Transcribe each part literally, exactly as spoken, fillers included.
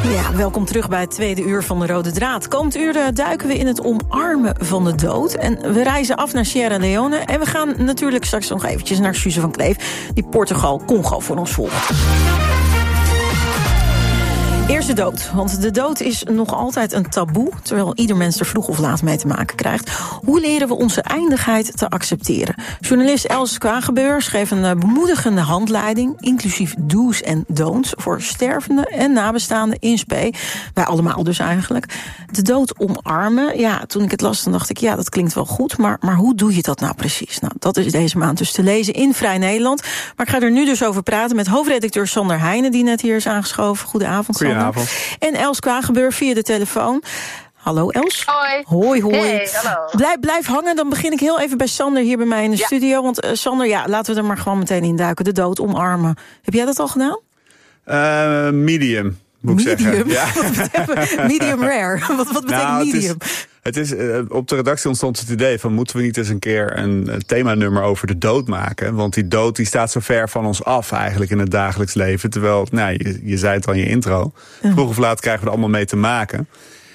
Ja, welkom terug bij het tweede uur van de Rode Draad. Komend uur uh, duiken we in het omarmen van de dood. En we reizen af naar Sierra Leone. En we gaan natuurlijk straks nog eventjes naar Suze van Kleef, die Portugal-Congo voor ons volgt. Eerst de dood, want de dood is nog altijd een taboe, terwijl ieder mens er vroeg of laat mee te maken krijgt. Hoe leren we onze eindigheid te accepteren? Journalist Els Kwagebeur schreef een bemoedigende handleiding, inclusief do's en don'ts, voor stervenden en nabestaanden in spe. Wij allemaal dus eigenlijk. De dood omarmen, ja, toen ik het las, dan dacht ik, ja, dat klinkt wel goed, maar, maar hoe doe je dat nou precies? Nou, dat is deze maand dus te lezen in Vrij Nederland. Maar ik ga er nu dus over praten met hoofdredacteur Sander Heijnen, die net hier is aangeschoven. Goedenavond, Sander. Avond. En Els Kwagebeur via de telefoon. Hallo Els. Hoi. Hoi, hoi. Hey, hallo. Blijf, blijf hangen, dan begin ik heel even bij Sander hier bij mij in de ja. studio. Want uh, Sander, ja, laten we er maar gewoon meteen in duiken. De dood omarmen. Heb jij dat al gedaan? Uh, medium, moet ik medium? zeggen. Ja. Medium rare. Wat, wat betekent nou, medium? Het is, het is, uh, op de redactie ontstond het idee van, moeten we niet eens een keer een uh, themanummer over de dood maken? Want die dood die staat zo ver van ons af eigenlijk in het dagelijks leven. Terwijl, nou, je, je zei het al in je intro, ja. vroeg of laat krijgen we er allemaal mee te maken.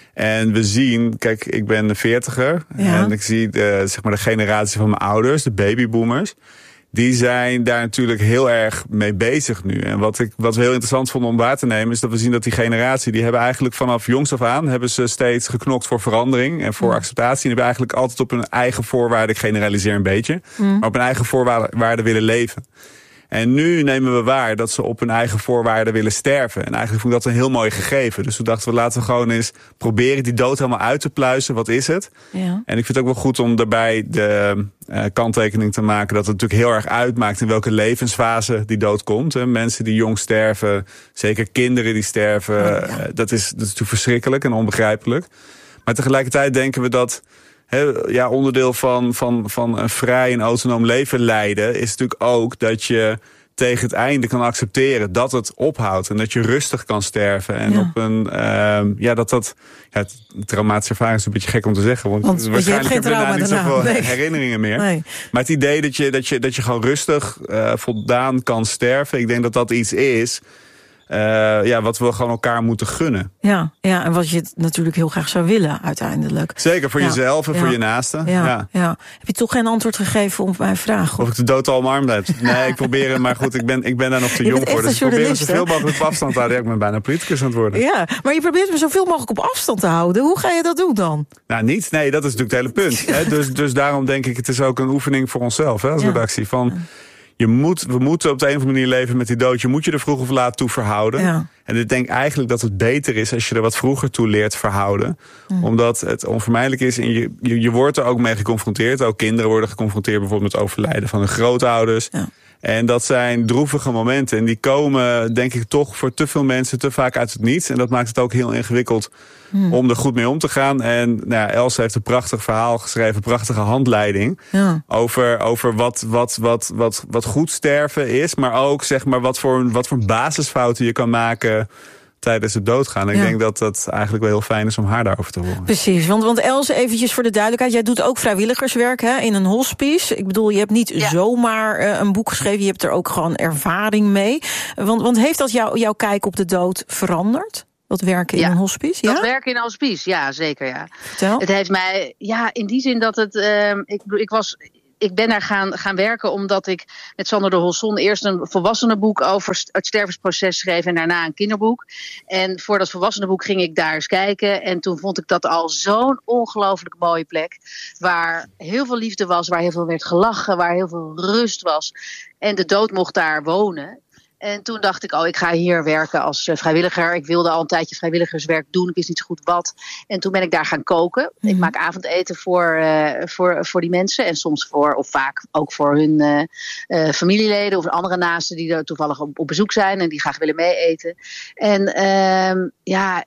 En we zien, kijk, ik ben veertiger ja. en ik zie de, zeg maar de generatie van mijn ouders, de babyboomers. Die zijn daar natuurlijk heel erg mee bezig nu. En wat, ik, wat we heel interessant vonden om waar te nemen, is dat we zien dat die generatie, die hebben eigenlijk vanaf jongs af aan, hebben ze steeds geknokt voor verandering en voor mm. acceptatie. En die hebben eigenlijk altijd op hun eigen voorwaarden, ik generaliseer een beetje, mm. maar op hun eigen voorwaarden willen leven. En nu nemen we waar dat ze op hun eigen voorwaarden willen sterven. En eigenlijk vond ik dat een heel mooi gegeven. Dus toen dachten we, laten we gewoon eens proberen die dood helemaal uit te pluizen. Wat is het? Ja. En ik vind het ook wel goed om daarbij de uh, kanttekening te maken dat het natuurlijk heel erg uitmaakt in welke levensfase die dood komt. Hè. Mensen die jong sterven, zeker kinderen die sterven, oh, ja. uh, dat, is, dat is natuurlijk verschrikkelijk en onbegrijpelijk. Maar tegelijkertijd denken we dat He, ja, onderdeel van, van, van een vrij en autonoom leven leiden is natuurlijk ook dat je tegen het einde kan accepteren dat het ophoudt en dat je rustig kan sterven. En ja. op een, uh, ja, dat dat, ja, traumatische ervaring is een beetje gek om te zeggen, want, want waarschijnlijk hebben we daar niet zoveel nee. herinneringen meer. Nee. Maar het idee dat je, dat je, dat je gewoon rustig, uh, voldaan kan sterven, ik denk dat dat iets is Uh, ja, wat we gewoon elkaar moeten gunnen. Ja, ja, en wat je natuurlijk heel graag zou willen uiteindelijk. Zeker, voor ja. jezelf en ja. voor je naasten. Ja, ja. Ja. Heb je toch geen antwoord gegeven op mijn vraag? Of ik de dood al omarmd heb? Nee, ik probeer het, maar goed, ik ben, ik ben daar nog te jong voor. Dus ik probeer het zoveel mogelijk op afstand te houden. Ja, ik ben bijna politicus aan het worden. Ja, maar je probeert me zoveel mogelijk op afstand te houden. Hoe ga je dat doen dan? Nou, niet. Nee, dat is natuurlijk het hele punt. Hè? Dus, dus daarom denk ik, het is ook een oefening voor onszelf, hè, als ja. redactie. Van, je moet, we moeten op de een of andere manier leven met die dood. Je moet je er vroeg of laat toe verhouden. Ja. En ik denk eigenlijk dat het beter is als je er wat vroeger toe leert verhouden. Mm. Omdat het onvermijdelijk is en je, je, je wordt er ook mee geconfronteerd. Ook kinderen worden geconfronteerd bijvoorbeeld met overlijden van hun grootouders. Ja. En dat zijn droevige momenten. En die komen, denk ik, toch voor te veel mensen te vaak uit het niets. En dat maakt het ook heel ingewikkeld hmm. om er goed mee om te gaan. En nou ja, Els heeft een prachtig verhaal geschreven, een prachtige handleiding. Ja. Over, over wat, wat, wat, wat, wat goed sterven is. Maar ook zeg maar, wat voor, wat voor basisfouten je kan maken tijdens het doodgaan. En ja. ik denk dat dat eigenlijk wel heel fijn is om haar daarover te horen. Precies, want, want Els, eventjes voor de duidelijkheid, jij doet ook vrijwilligerswerk hè, in een hospice. Ik bedoel, je hebt niet ja. zomaar uh, een boek geschreven, je hebt er ook gewoon ervaring mee. Want, want heeft dat jou, jouw kijk op de dood veranderd? Dat werken in ja, een hospice? Ja? Dat werken in een hospice, ja, zeker, ja. Vertel. Het heeft mij, ja, in die zin dat het, uh, ik, ik was... Ik ben daar gaan, gaan werken omdat ik met Sander de Holson eerst een volwassenenboek over het stervensproces schreef en daarna een kinderboek. En voor dat volwassenenboek ging ik daar eens kijken en toen vond ik dat al zo'n ongelooflijk mooie plek. Waar heel veel liefde was, waar heel veel werd gelachen, waar heel veel rust was. En de dood mocht daar wonen. En toen dacht ik, oh, ik ga hier werken als vrijwilliger. Ik wilde al een tijdje vrijwilligerswerk doen. Ik wist niet zo goed wat. En toen ben ik daar gaan koken. Mm. Ik maak avondeten voor, uh, voor, voor die mensen. En soms voor, of vaak ook voor hun uh, uh, familieleden of andere naasten die er toevallig op, op bezoek zijn en die graag willen meeeten. En uh, ja,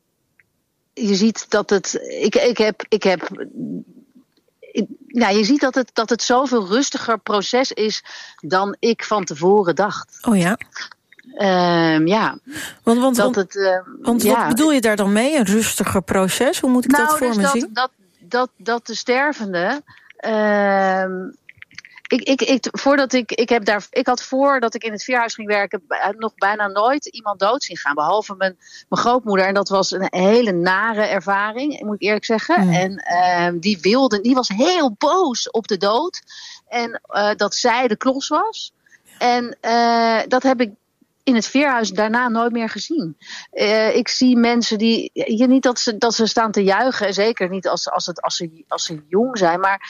je ziet dat het. Ik, ik heb. Ik heb Ik, nou, je ziet dat het, dat het zoveel rustiger proces is dan ik van tevoren dacht. Oh ja? Um, ja. Want, want, dat want, het, uh, want ja. wat bedoel je daar dan mee? Een rustiger proces? Hoe moet ik nou, dat voor dus me dat, zien? Dat, dat, dat de stervende... Uh, Ik, ik, ik, voordat ik, ik, heb daar, ik had voordat ik in het veerhuis ging werken nog bijna nooit iemand dood zien gaan. Behalve mijn, mijn grootmoeder. En dat was een hele nare ervaring, moet ik eerlijk zeggen. Mm. En uh, die wilde, die was heel boos op de dood. En uh, dat zij de klos was. En uh, dat heb ik in het veerhuis daarna nooit meer gezien. Uh, ik zie mensen die... Je, niet dat ze, dat ze staan te juichen. Zeker niet als, als, het, als, ze, als ze jong zijn. Maar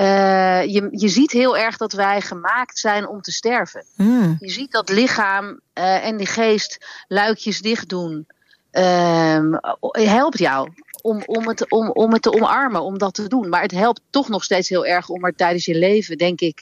uh, je, je ziet heel erg dat wij gemaakt zijn om te sterven. Mm. Je ziet dat lichaam uh, en die geest luikjes dicht doen. Uh, helpt jou. Om, om, het, om, om het te omarmen. Om dat te doen. Maar het helpt toch nog steeds heel erg om er tijdens je leven, denk ik...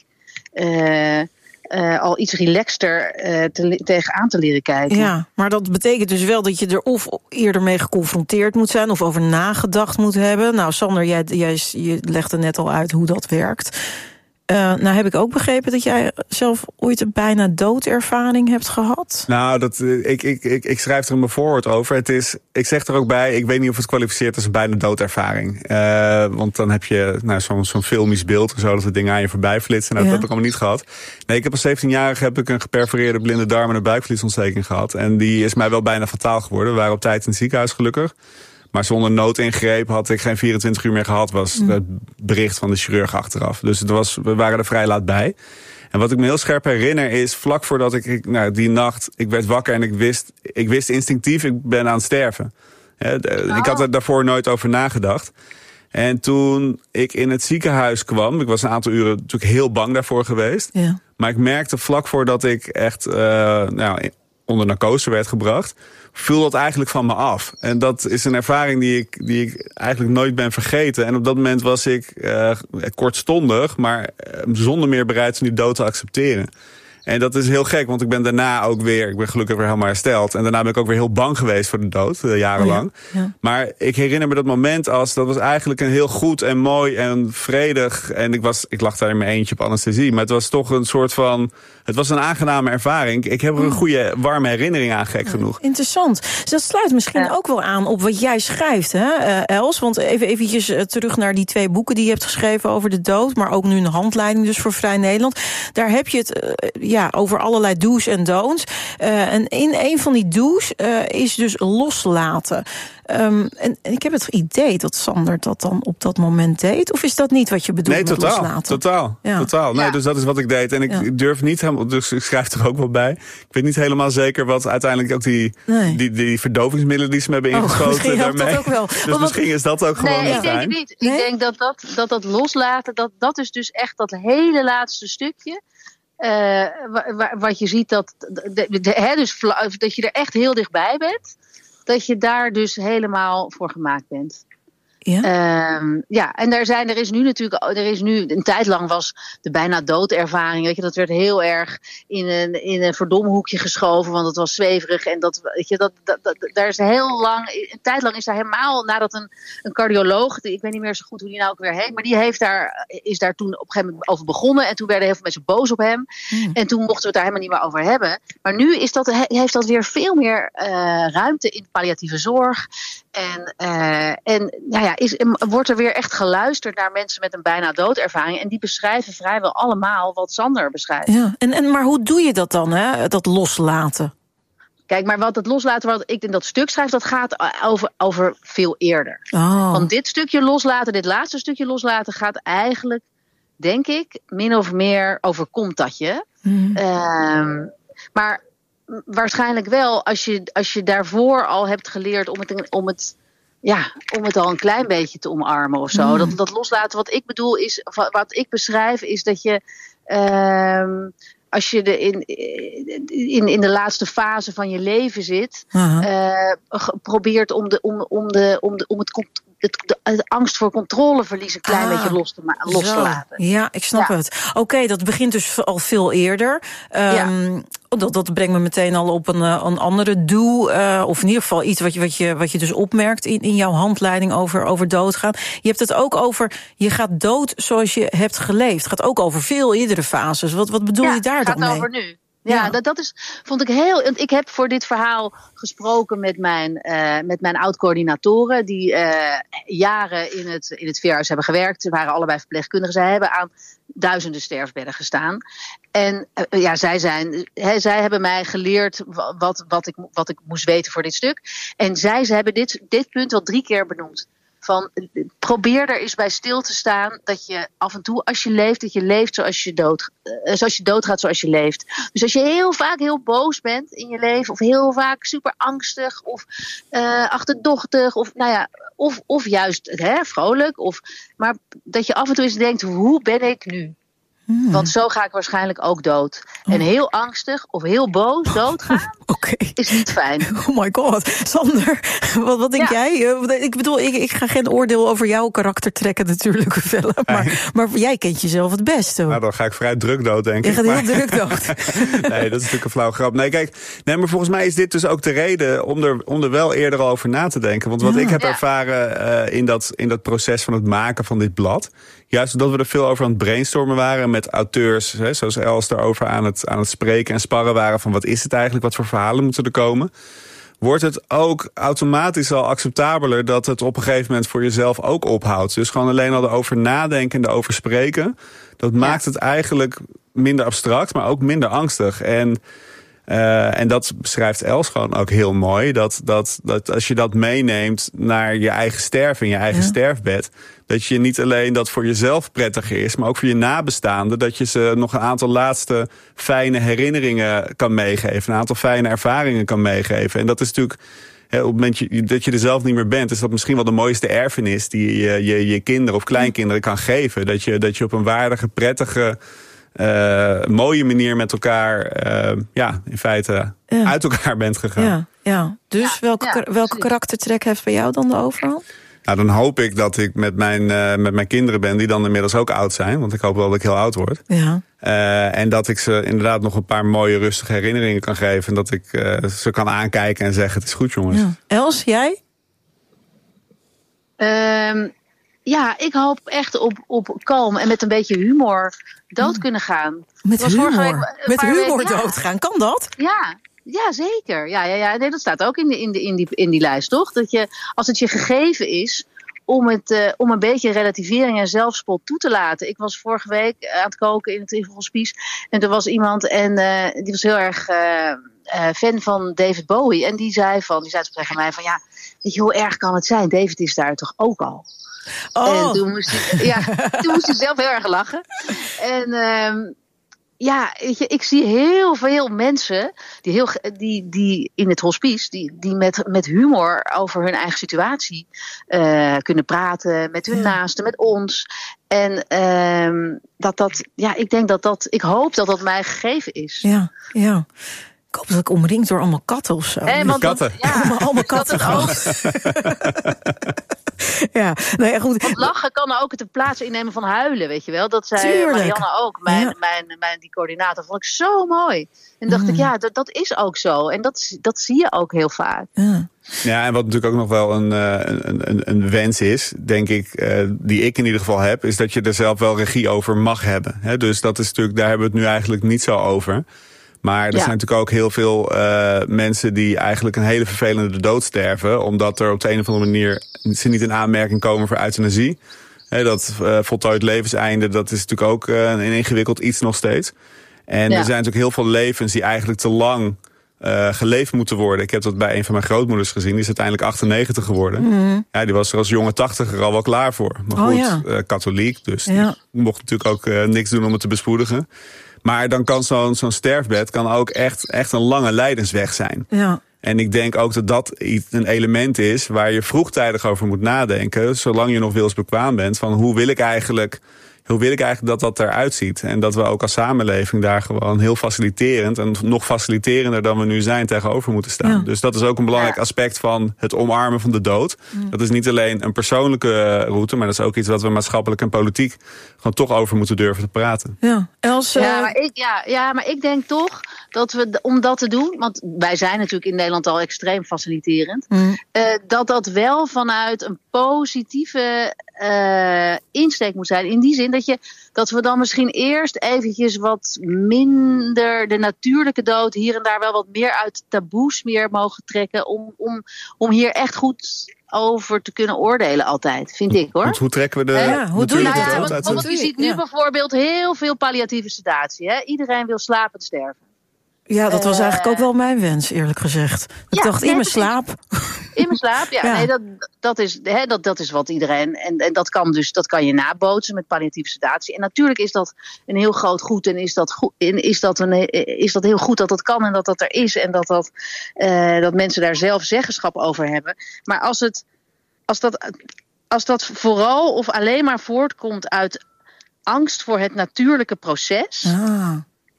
Uh, Uh, al iets relaxter uh, te, tegenaan te leren kijken. Ja, maar dat betekent dus wel dat je er of eerder mee geconfronteerd moet zijn... of over nagedacht moet hebben. Nou, Sander, jij, jij je legde net al uit hoe dat werkt. Uh, nou heb ik ook begrepen dat jij zelf ooit een bijna doodervaring hebt gehad. Nou, dat, ik, ik, ik, ik schrijf er een bevoorwoord over. Het is, ik zeg er ook bij, ik weet niet of het kwalificeert als een bijna doodervaring. Uh, want dan heb je nou, zo'n, zo'n filmisch beeld, zo dat de dingen aan je voorbij flitsen. Nou, dat ja. heb ik allemaal niet gehad. Nee, ik heb als zeventienjarige heb ik een geperforeerde blinde darm en een buikvliesontsteking gehad. En die is mij wel bijna fataal geworden. We waren op tijd in het ziekenhuis gelukkig. Maar zonder noodingreep had ik geen vierentwintig uur meer gehad, was het bericht van de chirurg achteraf. Dus het was, we waren er vrij laat bij. En wat ik me heel scherp herinner is, vlak voordat ik, ik nou, die nacht, ik werd wakker en ik wist, ik wist instinctief, ik ben aan het sterven. He, de, oh. Ik had er daarvoor nooit over nagedacht. En toen ik in het ziekenhuis kwam, ik was een aantal uren natuurlijk heel bang daarvoor geweest. Ja. Maar ik merkte vlak voordat ik echt uh, nou, onder narcose werd gebracht, viel dat eigenlijk van me af. En dat is een ervaring die ik, die ik eigenlijk nooit ben vergeten. En op dat moment was ik uh, kortstondig, maar uh, zonder meer bereid om die dood te accepteren. En dat is heel gek, want ik ben daarna ook weer, ik ben gelukkig weer helemaal hersteld. En daarna ben ik ook weer heel bang geweest voor de dood, uh, jarenlang. Oh ja, ja. Maar ik herinner me dat moment als, dat was eigenlijk een heel goed en mooi en vredig. En ik, was, ik lag daar in mijn eentje op anesthesie. Maar het was toch een soort van, het was een aangename ervaring. Ik heb er een goede, warme herinnering aan, gek ja, genoeg. Interessant. Dus dat sluit misschien ja. ook wel aan op wat jij schrijft, hè, uh, Els? Want even eventjes uh, terug naar die twee boeken die je hebt geschreven over de dood. Maar ook nu een handleiding dus voor Vrij Nederland. Daar heb je het uh, ja, over allerlei do's en don'ts. Uh, en in een van die do's uh, is dus loslaten. Um, en, en ik heb het idee dat Sander dat dan op dat moment deed. Of is dat niet wat je bedoelt nee, met totaal, loslaten? Totaal, ja. totaal. Nee, ja. Dus dat is wat ik deed. En ik ja. durf niet helemaal, dus ik schrijf er ook wel bij. Ik weet niet helemaal zeker wat uiteindelijk ook die, nee. die, die verdovingsmiddelen die ze me hebben ingeschoten oh, daarmee. Dat ook wel. Dus want misschien wat... is dat ook gewoon nee, niet ik denk het niet. Nee? Ik denk dat dat, dat dat loslaten, dat, dat is dus echt dat hele laatste stukje. Uh, wat je ziet dat, de, de, de, he, dus, dat je er echt heel dichtbij bent. Dat je daar dus helemaal voor gemaakt bent. Ja, um, ja en daar zijn, er is nu natuurlijk, er is nu, een tijd lang was de bijna doodervaring, weet je, dat werd heel erg in een, in een verdomhoekje geschoven, want het was zweverig en dat, weet je, dat, dat, dat, daar is heel lang, een tijd lang is daar helemaal, nadat een, een cardioloog, ik weet niet meer zo goed hoe die nou ook weer heet, maar die heeft daar, is daar toen op een gegeven moment over begonnen en toen werden heel veel mensen boos op hem mm. en toen mochten we het daar helemaal niet meer over hebben. Maar nu is dat, heeft dat weer veel meer uh, ruimte in palliatieve zorg en, uh, en nou ja, Is, wordt er weer echt geluisterd naar mensen met een bijna doodervaring. En die beschrijven vrijwel allemaal wat Sander beschrijft. Ja, en, en, maar hoe doe je dat dan, hè? Dat loslaten? Kijk, maar wat het loslaten, wat ik in dat stuk schrijf, dat gaat over, over veel eerder. Oh. Want dit stukje loslaten, dit laatste stukje loslaten, gaat eigenlijk, denk ik, min of meer overkomt dat je. Mm. Um, maar waarschijnlijk wel, als je, als je daarvoor al hebt geleerd om het... Om het Ja, om het al een klein beetje te omarmen of zo. Mm. Dat, dat loslaten, wat ik bedoel is, wat ik beschrijf, is dat je, uh, als je de in, in, in de laatste fase van je leven zit, uh-huh. uh, probeert om, de, om, om, de, om, de, om het, het, de, de angst voor controleverlies een klein ah, beetje los te, ma- los te laten. Ja, ik snap ja. het. Oké, okay, dat begint dus al veel eerder. Um, ja. Dat, dat brengt me meteen al op een, een andere do, uh, of in ieder geval iets wat je, wat je, wat je dus opmerkt in, in jouw handleiding over, over doodgaan. Je hebt het ook over, je gaat dood zoals je hebt geleefd. Het gaat ook over veel eerdere fases. Wat, wat bedoel ja, je daar dan mee? Ja, het gaat over nu. Ja, ja. Dat, dat is, vond ik heel... Want ik heb voor dit verhaal gesproken met mijn, uh, met mijn oud-coördinatoren, die uh, jaren in het, in het veerhuis hebben gewerkt. Ze waren allebei verpleegkundigen. Zij hebben aan duizenden sterfbedden gestaan. En uh, ja, zij, zijn, he, zij hebben mij geleerd wat, wat, ik, wat ik moest weten voor dit stuk. En zij ze hebben dit, dit punt al drie keer benoemd. Van, probeer er eens bij stil te staan dat je af en toe als je leeft, dat je leeft zoals je, dood, uh, zoals je doodgaat zoals je leeft. Dus als je heel vaak heel boos bent in je leven, of heel vaak super angstig of uh, achterdochtig, of, nou ja, of, of juist hè, vrolijk, of, maar dat je af en toe eens denkt, hoe ben ik nu? Hmm. Want zo ga ik waarschijnlijk ook dood. Oh. En heel angstig of heel boos doodgaan okay. is niet fijn. Oh my god. Sander, wat, wat denk ja. jij? Ik bedoel, ik, ik ga geen oordeel over jouw karakter trekken natuurlijk, Velle. Maar, maar jij kent jezelf het beste. Nou, dan ga ik vrij druk dood, denk je ik. Je gaat heel maar... druk dood. Nee, dat is natuurlijk een flauw grap. Nee, kijk, nee, maar volgens mij is dit dus ook de reden om er, om er wel eerder over na te denken. Want wat ja. ik heb ja. ervaren uh, in, dat, in dat proces van het maken van dit blad, juist omdat we er veel over aan het brainstormen waren met auteurs, hè, zoals Els, daarover aan het, aan het spreken en sparren waren van wat is het eigenlijk, wat voor verhalen moeten er komen, wordt het ook automatisch al acceptabeler dat het op een gegeven moment voor jezelf ook ophoudt. Dus gewoon alleen al erover nadenken en erover spreken, dat ja. maakt het eigenlijk minder abstract, maar ook minder angstig. En Uh, en dat beschrijft Els gewoon ook heel mooi. Dat, dat, dat als je dat meeneemt naar je eigen sterven, in je eigen ja. sterfbed, dat je niet alleen dat voor jezelf prettiger is, maar ook voor je nabestaanden, dat je ze nog een aantal laatste fijne herinneringen kan meegeven. Een aantal fijne ervaringen kan meegeven. En dat is natuurlijk, hè, op het moment dat je er zelf niet meer bent, is dat misschien wel de mooiste erfenis die je je, je kinderen of kleinkinderen kan geven. Dat je, dat je op een waardige, prettige, Uh, mooie manier met elkaar, uh, ja, in feite ja. uit elkaar bent gegaan. Ja, ja. Dus ja, welke, ja, welke karaktertrek heeft bij jou dan de overhand? Nou, dan hoop ik dat ik met mijn, uh, met mijn kinderen ben, die dan inmiddels ook oud zijn. Want ik hoop wel dat ik heel oud word. Ja. Uh, en dat ik ze inderdaad nog een paar mooie, rustige herinneringen kan geven. En dat ik uh, ze kan aankijken en zeggen, het is goed, jongens. Ja. Els, jij? Um... Ja, ik hoop echt op, op kalm en met een beetje humor dood kunnen gaan. Met humor? Week, met humor weken, doodgaan, ja. Kan dat? Ja, ja zeker. Ja, ja, ja. Nee, dat staat ook in, de, in, de, in, die, in die lijst, toch? Dat je, als het je gegeven is om, het, uh, om een beetje relativering en zelfspot toe te laten. Ik was vorige week aan het koken in het Trifle Hospice en er was iemand en uh, die was heel erg uh, uh, fan van David Bowie. En die zei, van, die zei tegen mij van ja, weet je, hoe erg kan het zijn? David is daar toch ook al? Oh. En toen moest, hij, ja, toen moest hij zelf heel erg lachen. En um, ja, weet je, ik zie heel veel mensen die, heel, die, die in het hospice, die, die met, met humor over hun eigen situatie uh, kunnen praten, met hun ja. naasten, met ons. En um, dat dat, ja, ik denk dat dat, ik hoop dat dat mij gegeven is. Ja, ja. Ik hoop dat ik omringd door allemaal katten of zo. Hey, want katten? Dat, ja, allemaal, allemaal katten. Ja, nou ja, goed. Want lachen kan ook het plaats innemen van huilen, weet je wel. Dat zei Tuurlijk. Marianne ook, mijn, ja. mijn, mijn, die coördinator. Vond ik zo mooi. En dacht mm. ik, ja, dat, dat is ook zo. En dat, dat zie je ook heel vaak. Ja. Ja, en wat natuurlijk ook nog wel een, een, een, een wens is, denk ik, uh, die ik in ieder geval heb, is dat je er zelf wel regie over mag hebben. He, dus dat is natuurlijk, daar hebben we het nu eigenlijk niet zo over. Maar er ja. zijn natuurlijk ook heel veel uh, mensen die eigenlijk een hele vervelende dood sterven, omdat er op de een of andere manier ze niet in aanmerking komen voor euthanasie. He, dat uh, voltooid levenseinde, dat is natuurlijk ook uh, een ingewikkeld iets nog steeds. En ja. er zijn natuurlijk heel veel levens die eigenlijk te lang uh, geleefd moeten worden. Ik heb dat bij een van mijn grootmoeders gezien. Die is uiteindelijk achtennegentig geworden. Mm-hmm. Ja, die was er als jonge tachtiger al wel klaar voor. Maar goed, oh, ja. uh, katholiek, dus ja. die mocht natuurlijk ook uh, niks doen om het te bespoedigen. Maar dan kan zo'n, zo'n sterfbed kan ook echt, echt een lange lijdensweg zijn. Ja. En ik denk ook dat dat een element is waar je vroegtijdig over moet nadenken, zolang je nog wilsbekwaam bent, van hoe wil ik eigenlijk, hoe wil ik eigenlijk dat dat eruit ziet. En dat we ook als samenleving daar gewoon heel faciliterend en nog faciliterender dan we nu zijn tegenover moeten staan. Ja. Dus dat is ook een belangrijk ja. aspect van het omarmen van de dood. Ja. Dat is niet alleen een persoonlijke route, maar dat is ook iets wat we maatschappelijk en politiek gewoon toch over moeten durven te praten. Ja, Els, uh... ja, maar ik, ja, ja, maar ik denk toch dat we, om dat te doen, want wij zijn natuurlijk in Nederland al extreem faciliterend, mm. uh, dat dat wel vanuit een positieve uh, insteek moet zijn. In die zin dat, je, dat we dan misschien eerst eventjes wat minder de natuurlijke dood, hier en daar wel wat meer uit taboes meer mogen trekken. Om, om, om hier echt goed over te kunnen oordelen altijd, vind ik hoor. Hoe, hoe trekken we de ja, hoe doe je dat? Nou ja, Want, want, want je ziet nu ja. bijvoorbeeld heel veel palliatieve sedatie. Hè? Iedereen wil slapend sterven. Ja, dat was eigenlijk ook wel mijn wens, eerlijk gezegd. Ik ja, dacht, in mijn slaap. In mijn slaap, ja. ja. Nee, dat, dat, is, hè, dat, dat is wat iedereen... En, en dat kan dus dat kan je nabootsen met palliatieve sedatie. En natuurlijk is dat een heel groot goed. En is dat, goed, is dat, een, is dat heel goed dat dat kan en dat dat er is. En dat, dat, uh, dat mensen daar zelf zeggenschap over hebben. Maar als, het, als, dat, als dat vooral of alleen maar voortkomt uit angst voor het natuurlijke proces... Ah.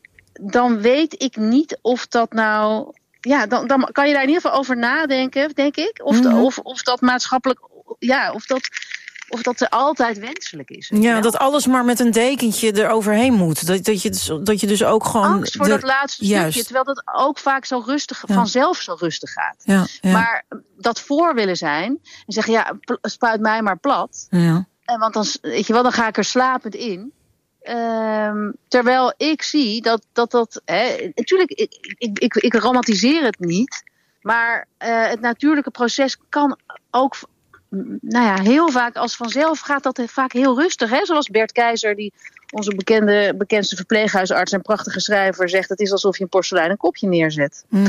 Dan weet ik niet of dat nou... Ja, dan, dan kan je daar in ieder geval over nadenken, denk ik. Of, mm-hmm. de, of, of dat maatschappelijk... Ja, of dat, of dat er altijd wenselijk is. Ja, wel? Dat alles maar met een dekentje eroverheen moet. Dat, dat, je, dus, dat je dus ook gewoon... Angst voor de, dat laatste juist. stukje. Terwijl dat ook vaak zo rustig, ja. vanzelf zo rustig gaat. Ja, ja. Maar dat voor willen zijn... En zeggen, ja, spuit mij maar plat. Ja. En want dan, weet je wel, dan ga ik er slapend in... Um, terwijl ik zie dat dat... dat hè, natuurlijk, ik, ik, ik, ik romantiseer het niet. Maar uh, het natuurlijke proces kan ook... Nou ja, heel vaak als vanzelf gaat dat vaak heel rustig. Hè? Zoals Bert Keizer, die onze bekende, bekendste verpleeghuisarts en prachtige schrijver, zegt: het is alsof je een porseleinen kopje neerzet. Mm.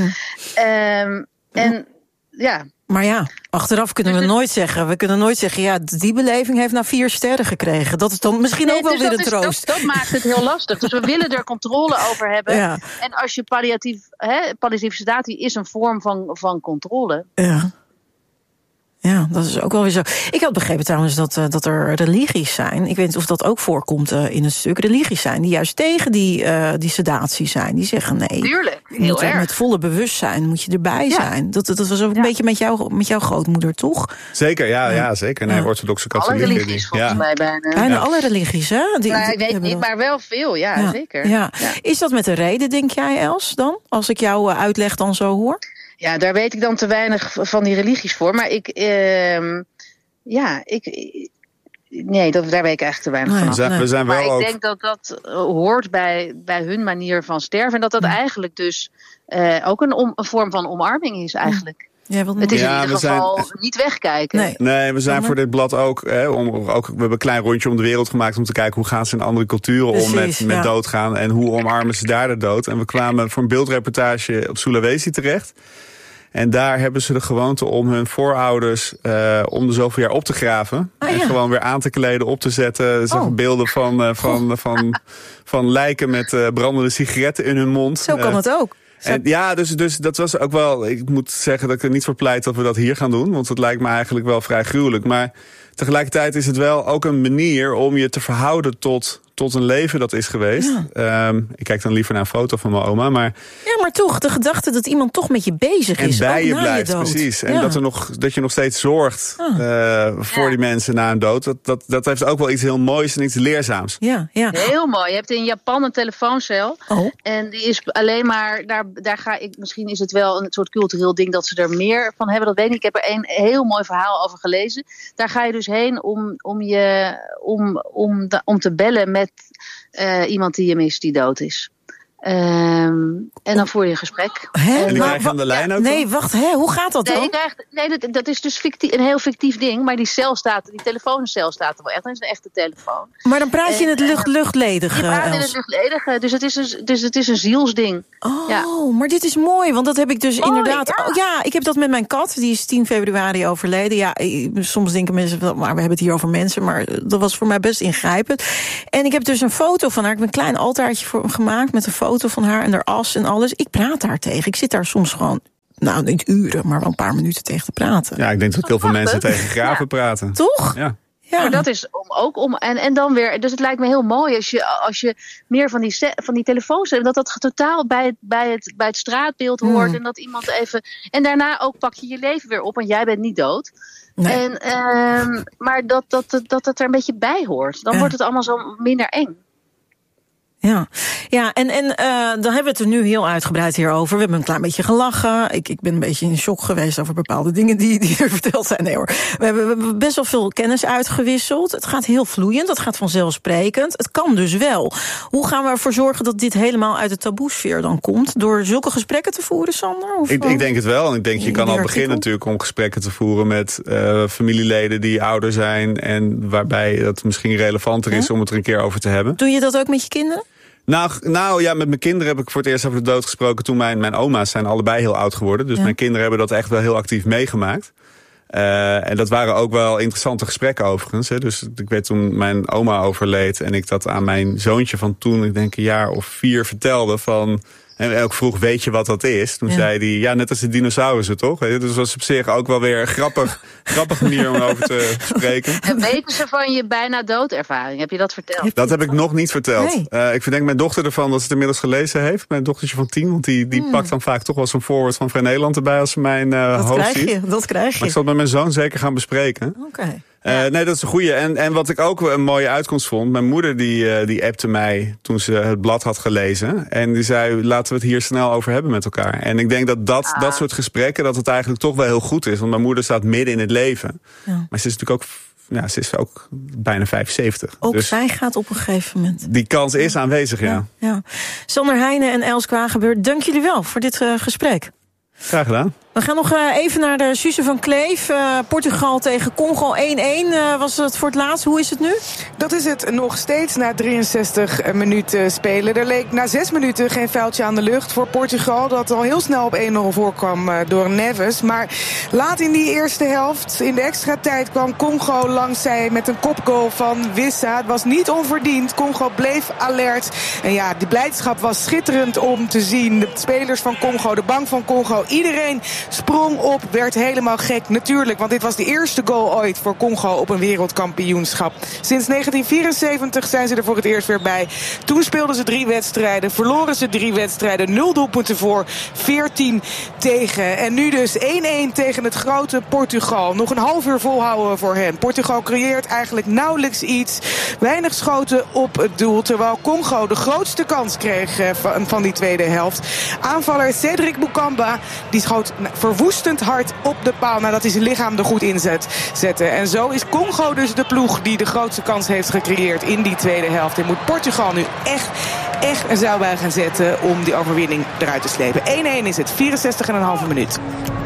Um, en ja... Maar ja, achteraf kunnen we nooit zeggen. We kunnen nooit zeggen, ja, die beleving heeft nou vier sterren gekregen. Dat is dan misschien nee, ook wel dus weer een is, troost. Dat, dat maakt het heel lastig. Dus we willen er controle over hebben. Ja. En als je palliatief, hè, palliatieve sedatie is een vorm van, van controle. Ja. Ja, dat is ook wel weer zo. Ik had begrepen trouwens dat, uh, dat er religies zijn. Ik weet niet of dat ook voorkomt uh, in het stuk. Religies zijn die juist tegen die, uh, die sedatie zijn. Die zeggen nee, Tuurlijk, heel moet erg. met volle bewustzijn moet je erbij ja. zijn. Dat, dat was ook ja. een beetje met, jou, met jouw grootmoeder, toch? Zeker, ja, ja. ja zeker. Nee, ja. orthodoxe katholieken. Alle religies volgens ja. mij bijna. Bijna ja. alle religies, hè? Die, nou, ik die weet niet, maar wel veel, ja, ja. zeker. Ja. Ja. Is dat met een reden, denk jij, Els, dan? Als ik jouw uitleg dan zo hoor? Ja, daar weet ik dan te weinig van die religies voor. Maar ik, uh, ja, ik, nee, dat, daar weet ik eigenlijk te weinig nee, van. We zijn, we zijn wel maar ook... ik denk dat dat hoort bij, bij hun manier van sterven. En dat dat ja. eigenlijk dus uh, ook een, om, een vorm van omarming is eigenlijk. Ja, het is ja, in ieder geval zijn, niet wegkijken. Nee, nee we zijn voor dit blad ook, hè, om, ook... We hebben een klein rondje om de wereld gemaakt om te kijken hoe gaan ze in andere culturen Precies, om met, met ja. doodgaan. En hoe omarmen ze daar de dood. En we kwamen voor een beeldreportage op Sulawesi terecht. En daar hebben ze de gewoonte om hun voorouders uh, om de zoveel jaar op te graven. Ah, en ja. gewoon weer aan te kleden, op te zetten. Zeg, oh. beelden van, uh, van, oh. van, van lijken met uh, brandende sigaretten in hun mond. Zo kan uh, het ook. En ja, dus, dus dat was ook wel... Ik moet zeggen dat ik er niet voor pleit dat we dat hier gaan doen. Want dat lijkt me eigenlijk wel vrij gruwelijk. Maar tegelijkertijd is het wel ook een manier om je te verhouden tot, tot een leven dat is geweest. Ja. Um, ik kijk dan liever naar een foto van mijn oma. Maar ja, maar toch, de gedachte dat iemand toch met je bezig is. En bij ook je na blijft, je dood. precies. En ja. dat, er nog, dat je nog steeds zorgt ah. uh, voor ja. die mensen na een dood. Dat, dat, dat heeft ook wel iets heel moois en iets leerzaams. Ja, ja. Heel mooi. Je hebt in Japan een telefooncel. Oh. En die is alleen maar... Daar, daar ga ik, misschien is het wel een soort cultureel ding dat ze er meer van hebben. Dat weet ik niet. Ik heb er een heel mooi verhaal over gelezen. Daar ga je dus heen om, om, je, om, om, de, om te bellen met uh, iemand die je mist die dood is. Um, en dan voer je een gesprek. Hè? En die krijg je aan de lijn ook? Nee, wacht, hè? Hoe gaat dat nee, dan? Je krijgt, nee, dat, dat is dus fictief, een heel fictief ding. Maar die cel staat, die telefooncel staat er wel echt. Dat is een echte telefoon. Maar dan praat je en, in het lucht, luchtledige. Je praat in het luchtledige. Dus het is een, dus het is een zielsding. Oh, ja. maar dit is mooi. Want dat heb ik dus mooi, inderdaad... Ja. Oh, ja, ik heb dat met mijn kat. Die is tien februari overleden. Ja, soms denken mensen, maar we hebben het hier over mensen. Maar dat was voor mij best ingrijpend. En ik heb dus een foto van haar. Ik heb een klein altaartje voor gemaakt met een foto van haar en haar as en alles. Ik praat daar tegen. Ik zit daar soms gewoon, nou niet uren, maar wel een paar minuten tegen te praten. Ja, ik denk dat heel veel mensen tegen graven ja. praten. Toch? Ja. Ja, maar dat is om, ook om. En, en dan weer. Dus het lijkt me heel mooi als je, als je meer van die, van die telefoons hebt. Dat dat totaal bij het, bij het, bij het straatbeeld hoort. Mm. En dat iemand even. En daarna ook pak je je leven weer op. Want jij bent niet dood. Nee. En, um, maar dat, dat, dat, dat het er een beetje bij hoort. Dan ja. wordt het allemaal zo minder eng. Ja, ja en, en uh, dan hebben we het er nu heel uitgebreid hierover. We hebben een klein beetje gelachen. Ik, ik ben een beetje in shock geweest over bepaalde dingen die, die er verteld zijn. Nee hoor. We hebben, we hebben best wel veel kennis uitgewisseld. Het gaat heel vloeiend, het gaat vanzelfsprekend. Het kan dus wel. Hoe gaan we ervoor zorgen dat dit helemaal uit de taboesfeer dan komt? Door zulke gesprekken te voeren, Sander? Of ik, ik denk het wel. En ik denk, je kan al beginnen natuurlijk om gesprekken te voeren met uh, familieleden die ouder zijn. En waarbij het misschien relevanter is ja? om het er een keer over te hebben. Doe je dat ook met je kinderen? Nou, nou ja, met mijn kinderen heb ik voor het eerst over de dood gesproken toen mijn, mijn oma's zijn allebei heel oud geworden. Dus ja. mijn kinderen hebben dat echt wel heel actief meegemaakt. Uh, en dat waren ook wel interessante gesprekken overigens. Hè. Dus ik weet toen mijn oma overleed en ik dat aan mijn zoontje van toen, ik denk een jaar of vier, vertelde van... En ook vroeg, weet je wat dat is? Toen ja. zei hij, ja, net als de dinosaurussen, toch? Dus dat was op zich ook wel weer een grappig, grappig manier om over te spreken. En weten ze van je bijna doodervaring? Heb je dat verteld? Dat heb ik nog niet verteld. Nee. Uh, ik verdenk mijn dochter ervan dat ze het inmiddels gelezen heeft. Mijn dochtertje van tien, want die, die hmm. pakt dan vaak toch wel zo'n voorwoord van Vrij Nederland erbij als ze mijn uh, dat hoofd krijg ziet. Je, dat krijg je. Maar ik zal het met mijn zoon zeker gaan bespreken. Oké. Okay. Uh, nee, dat is een goeie. En, en wat ik ook een mooie uitkomst vond. Mijn moeder die, uh, die appte mij toen ze het blad had gelezen. En die zei, laten we het hier snel over hebben met elkaar. En ik denk dat dat, ah. dat soort gesprekken, dat het eigenlijk toch wel heel goed is. Want mijn moeder staat midden in het leven. Ja. Maar ze is natuurlijk ook... Ja, ze is ook bijna vijfenzeventig. Ook dus zij gaat op een gegeven moment. Die kans is ja. aanwezig, ja. ja, ja. Sander Heijnen en Els Kwagenbeur, dank jullie wel voor dit uh, gesprek. Graag gedaan. We gaan nog uh, even naar de Suze van Kleef. Uh, Portugal tegen Congo één-één uh, was het voor het laatst. Hoe is het nu? Dat is het nog steeds na drieënzestig minuten spelen. Er leek na zes minuten geen vuiltje aan de lucht voor Portugal. Dat al heel snel op één nul voorkwam uh, door Neves. Maar laat in die eerste helft, in de extra tijd, kwam Congo langs zij met een kopgoal van Wissa. Het was niet onverdiend. Congo bleef alert. En ja, die blijdschap was schitterend om te zien. De spelers van Congo, de bank van Congo, iedereen sprong op, werd helemaal gek. Natuurlijk, want dit was de eerste goal ooit voor Congo op een wereldkampioenschap. Sinds negentien vierenzeventig zijn ze er voor het eerst weer bij. Toen speelden ze drie wedstrijden, verloren ze drie wedstrijden, nul doelpunten voor, veertien tegen. En nu dus één-één tegen het grote Portugal. Nog een half uur volhouden voor hen. Portugal creëert eigenlijk nauwelijks iets. Weinig schoten op het doel, terwijl Congo de grootste kans kreeg van, van die tweede helft. Aanvaller Cedric Boukamba, die schoot verwoestend hard op de paal nadat hij zijn lichaam er goed in zet, zette. En zo is Congo dus de ploeg die de grootste kans heeft gecreëerd in die tweede helft. En moet Portugal nu echt, echt een zeil bij gaan zetten om die overwinning eruit te slepen. één-één is het, vierenzestig en een halve minuut.